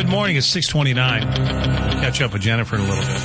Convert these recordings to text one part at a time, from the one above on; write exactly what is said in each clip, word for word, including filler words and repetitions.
Good morning. It's six twenty-nine. Catch up with Jennifer in a little bit.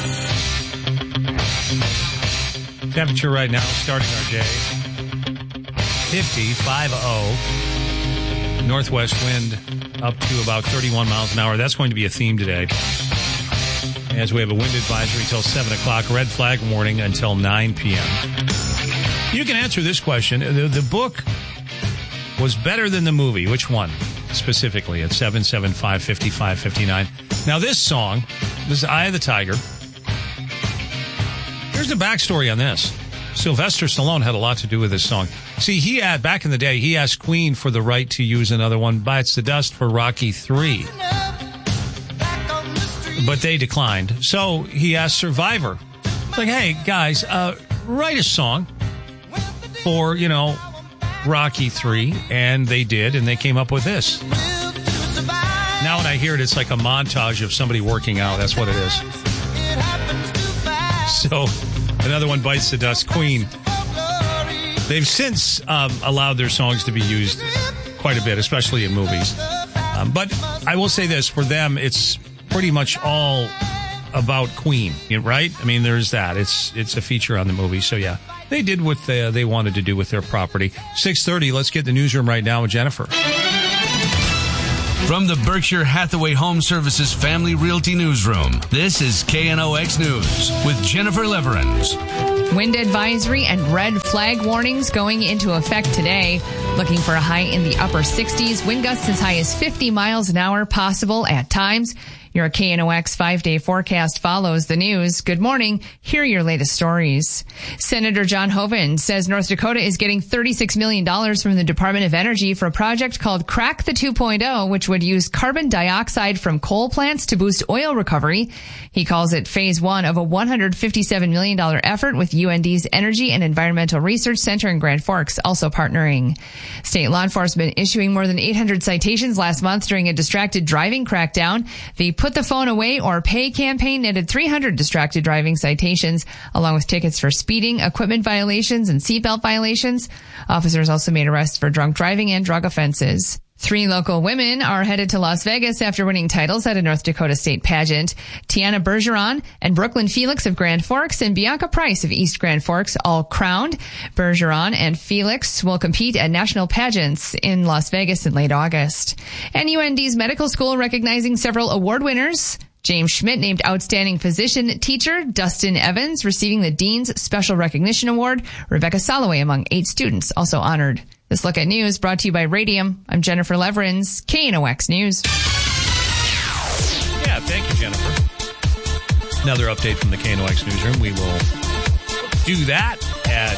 Temperature right now, starting our day, fifty, five oh. Northwest wind up to about thirty-one miles an hour. That's going to be a theme today. As we have a wind advisory until seven o'clock. Red flag warning until nine p.m. You can answer this question. The, the book was better than the movie. Which one? Specifically at seven seven five, five five five nine. Now this song, this is Eye of the Tiger. Here's the backstory on this. Sylvester Stallone had a lot to do with this song. See, he had, back in the day, he asked Queen for the right to use another one, Bites the Dust, for Rocky three. But they declined. So he asked Survivor. Like, hey, guys, uh, write a song for, you know, Rocky three, and they did, and they came up with this. Now when I hear it, it's like a montage of somebody working out. That's what it is. So, another one, Bites the Dust, Queen. They've since um, allowed their songs to be used quite a bit, especially in movies. Um, but I will say this, for them, it's pretty much all about Queen, right? I mean, there's that. It's it's a feature on the movie, so yeah. They did what they, they wanted to do with their property. six thirty, let's get the newsroom right now with Jennifer. From the Berkshire Hathaway Home Services Family Realty Newsroom, this is K N O X News with Jennifer Leverins. Wind advisory and red flag warnings going into effect today. Looking for a high in the upper sixties. Wind gusts as high as fifty miles an hour possible at times. Your K N O X five-day forecast follows the news. Good morning. Here are your latest stories. Senator John Hoeven says North Dakota is getting thirty-six million dollars from the Department of Energy for a project called Crack the two point oh, which would use carbon dioxide from coal plants to boost oil recovery. He calls it phase one of a one hundred fifty-seven million dollars effort with U N D's Energy and Environmental Research Center in Grand Forks also partnering. State law enforcement issuing more than eight hundred citations last month during a distracted driving crackdown. The Put the Phone Away or Pay campaign netted three hundred distracted driving citations, along with tickets for speeding, equipment violations, and seatbelt violations. Officers also made arrests for drunk driving and drug offenses. Three local women are headed to Las Vegas after winning titles at a North Dakota state pageant. Tiana Bergeron and Brooklyn Felix of Grand Forks and Bianca Price of East Grand Forks all crowned. Bergeron and Felix will compete at national pageants in Las Vegas in late August. And U N D's medical school recognizing several award winners. James Schmidt named Outstanding Physician Teacher, Dustin Evans receiving the Dean's Special Recognition Award, Rebecca Soloway among eight students also honored. This look at news brought to you by Radium. I'm Jennifer Leverins, K N O X News. Yeah, thank you, Jennifer. Another update from the K N O X Newsroom. We will do that at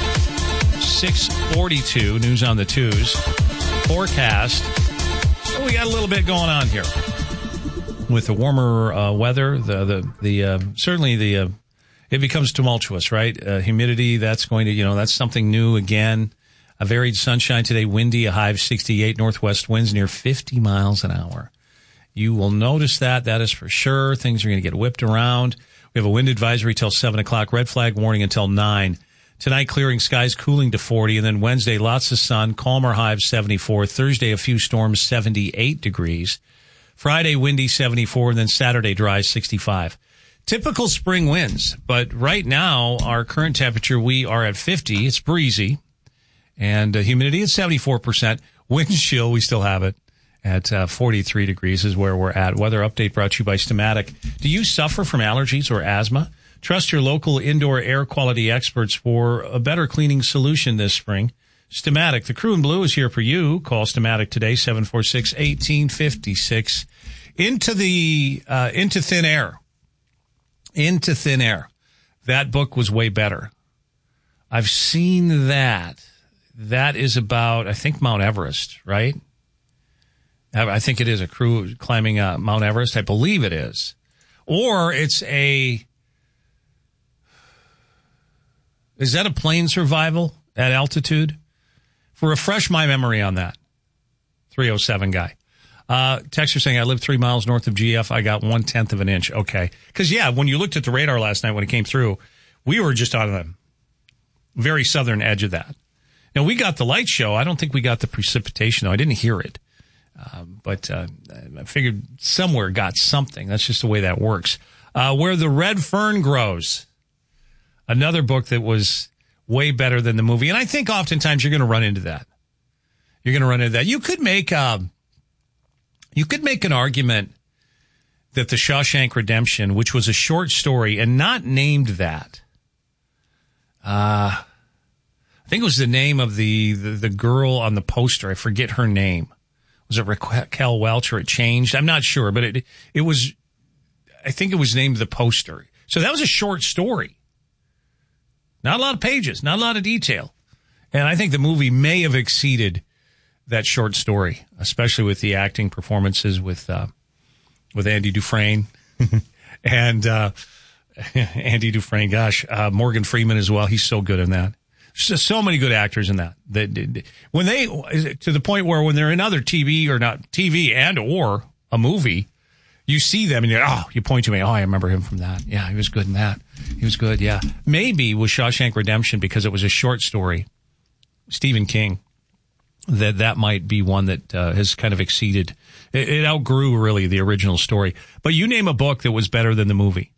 six forty-two, news on the twos. Forecast. Well, we got a little bit going on here. With the warmer uh, weather, the the the uh, certainly the uh, it becomes tumultuous, right? Uh, humidity, that's going to, you know, that's something new again. A varied sunshine today, windy, a high of sixty-eight, northwest winds near fifty miles an hour. You will notice that, that is for sure. Things are going to get whipped around. We have a wind advisory till seven o'clock, red flag warning until nine. Tonight, clearing skies, cooling to forty, and then Wednesday, lots of sun, calmer high of seventy-four. Thursday, a few storms, seventy-eight degrees. Friday, windy, seventy-four, and then Saturday, dry, sixty-five. Typical spring winds, but right now, our current temperature, we are at fifty. It's breezy. And uh, humidity is seventy-four percent. Wind chill, we still have it at uh, forty-three degrees is where we're at. Weather update brought to you by Stamatic. Do you suffer from allergies or asthma? Trust your local indoor air quality experts for a better cleaning solution this spring. Stamatic, the crew in blue is here for you. Call Stamatic today, seven four six, one eight five six. Into the, uh, into thin air. Into thin air. That book was way better. I've seen that. That is about, I think, Mount Everest, right? I think it is a crew climbing uh, Mount Everest. I believe it is. Or it's a, is that a plane survival at altitude? For refresh my memory on that. three oh seven guy. Uh, texter saying, I live three miles north of G F. I got one tenth of an inch. Okay. Because, yeah, when you looked at the radar last night when it came through, we were just on the very southern edge of that. Now, we got the light show. I don't think we got the precipitation, though. I didn't hear it. Uh, but uh, I figured somewhere got something. That's just the way that works. Uh, Where the Red Fern Grows. Another book that was way better than the movie. And I think oftentimes you're going to run into that. You're going to run into that. You could make uh, you could make an argument that The Shawshank Redemption, which was a short story and not named that. Uh, I think it was the name of the, the, the girl on the poster. I forget her name. Was it Raquel Welch or it changed? I'm not sure, but it it was, I think it was named the poster. So that was a short story. Not a lot of pages, not a lot of detail. And I think the movie may have exceeded that short story, especially with the acting performances with uh, with Andy Dufresne. and uh, Andy Dufresne, gosh, uh, Morgan Freeman as well. He's so good in that. Just so many good actors in that. That when they, to the point where when they're in other T V or not T V and or a movie, you see them and you're, oh, you point to me. Oh, I remember him from that. Yeah, he was good in that. He was good. Yeah. Maybe with Shawshank Redemption, because it was a short story, Stephen King, that that might be one that uh, has kind of exceeded. It, it outgrew really the original story. But you name a book that was better than the movie.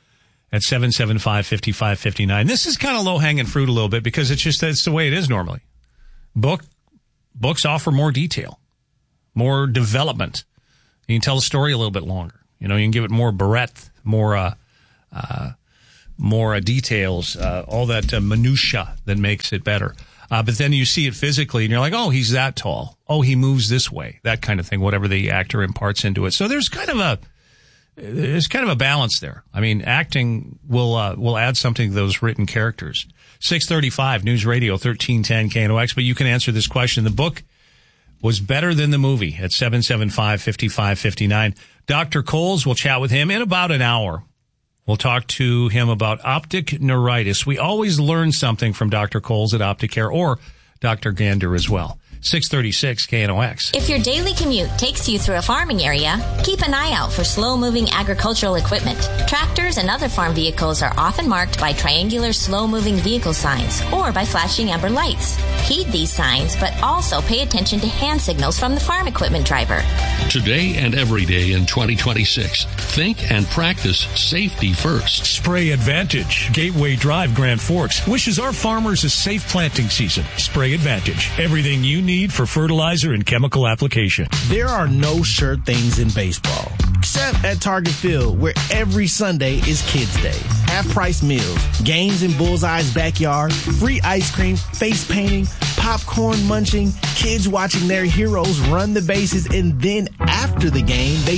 At seven seven five, five five five nine. This is kind of low-hanging fruit a little bit because it's just that's the way it is normally. Book Books offer more detail, more development. You can tell a story a little bit longer. You know, you can give it more breadth, more uh, uh, more uh, details, uh, all that uh, minutia that makes it better. Uh, but then you see it physically, and you're like, oh, he's that tall. Oh, he moves this way. That kind of thing, whatever the actor imparts into it. So there's kind of a There's kind of a balance there. I mean, acting will uh, will add something to those written characters. six thirty-five, News Radio, thirteen ten K N O X. But you can answer this question. The book was better than the movie at seven seven five, five five five nine. Doctor Coles, we'll chat with him in about an hour. We'll talk to him about optic neuritis. We always learn something from Doctor Coles at Opticare or Doctor Gander as well. six thirty-six K N O X. If your daily commute takes you through a farming area, keep an eye out for slow-moving agricultural equipment. Tractors and other farm vehicles are often marked by triangular slow-moving vehicle signs or by flashing amber lights. Heed these signs, but also pay attention to hand signals from the farm equipment driver. Today and every day in twenty twenty-six, think and practice safety first. Spray Advantage, Gateway Drive, Grand Forks, wishes our farmers a safe planting season. Spray Advantage, everything you need for fertilizer and chemical application. There are no sure things in baseball, except at Target Field, where every Sunday is Kids Day. Half-price meals, games in Bullseye's backyard, free ice cream, face painting, popcorn munching, kids watching their heroes run the bases, and then after the game, they